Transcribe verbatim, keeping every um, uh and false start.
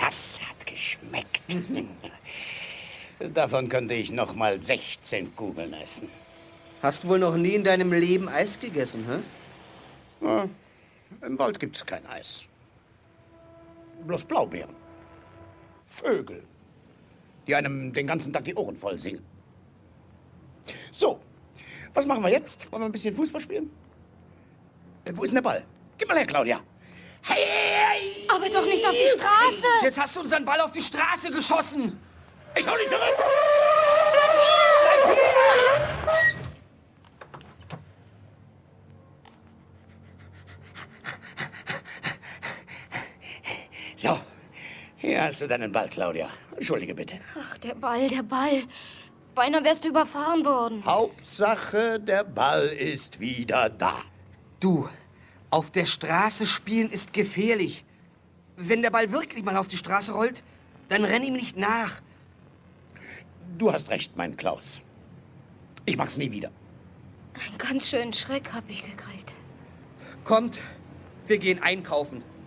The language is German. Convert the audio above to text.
Das hat geschmeckt. Davon könnte ich noch mal sechzehn Kugeln essen. Hast wohl noch nie in deinem Leben Eis gegessen, hä? Ja, im Wald gibt's kein Eis. Bloß Blaubeeren. Vögel, die einem den ganzen Tag die Ohren voll singen. So, was machen wir jetzt? Wollen wir ein bisschen Fußball spielen? Äh, wo ist denn der Ball? Gib mal her, Claudia. Hey, hey, Aber doch nicht auf die Straße! Jetzt hast du unseren Ball auf die Straße geschossen! Ich hol dich zurück! Bleib hier! So, hier hast du deinen Ball, Claudia. Entschuldige bitte. Ach, der Ball, der Ball. Beinahe wärst du überfahren worden. Hauptsache, der Ball ist wieder da. Du, auf der Straße spielen ist gefährlich. Wenn der Ball wirklich mal auf die Straße rollt, dann renn ihm nicht nach. Du hast recht, mein Klaus. Ich mach's nie wieder. Einen ganz schönen Schreck hab ich gekriegt. Kommt, wir gehen einkaufen.